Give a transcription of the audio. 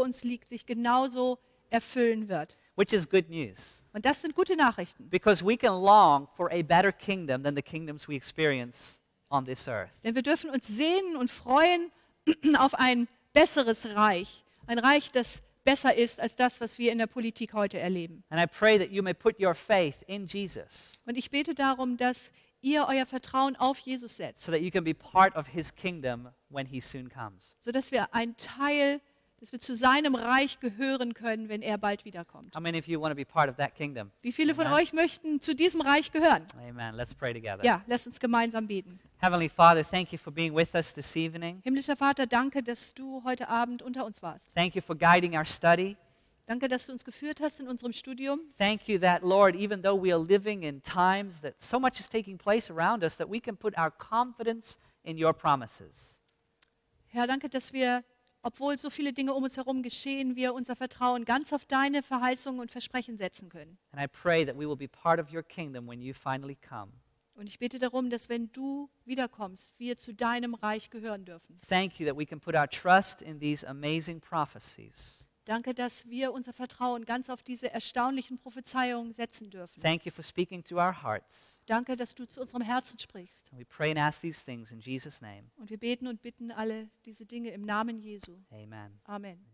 vor uns liegt, sich genauso erfüllen wird. Which is good news. Und das sind gute Nachrichten. Because we can long for a better kingdom than the kingdoms we experience on this earth. Denn wir dürfen uns sehnen und freuen auf ein besseres Reich. Ein Reich, das besser ist als das, was wir in der Politik heute erleben. And I pray that you may put your faith in Jesus Und ich bete darum, dass ihr euer Vertrauen auf Jesus setzt, so that you can be part of his kingdom when he soon comes. sodass wir dass wir zu seinem Reich gehören können, wenn er bald wiederkommt. How many of you want to be part of that kingdom? Wie viele von Amen. euch möchten zu diesem Reich gehören? Amen. Let's pray together. Ja, lasst uns gemeinsam beten. Heavenly Father, thank you for being with us this evening. Himmlischer Vater, danke, dass du heute Abend unter uns warst. Thank you for guiding our study. Danke, dass du uns geführt hast in unserem Studium. Thank you that, Lord, even though we are living in times that so much is taking place around us, that we can put our confidence in your promises. Herr, danke, dass wir, obwohl so viele Dinge um uns herum geschehen, wir unser Vertrauen ganz auf deine Verheißungen und Versprechen setzen können. And I pray that we will be part of your kingdom when you finally come. Und ich bete darum, dass wenn du wiederkommst, wir zu deinem Reich gehören dürfen. Thank you that we can put our trust in these amazing prophecies. Danke, dass wir unser Vertrauen ganz auf diese erstaunlichen Prophezeiungen setzen dürfen. Thank you for speaking to our hearts. Danke, dass du zu unserem Herzen sprichst. And we pray and ask these things in Jesus' name. Und wir beten und bitten alle diese Dinge im Namen Jesu. Amen. Amen.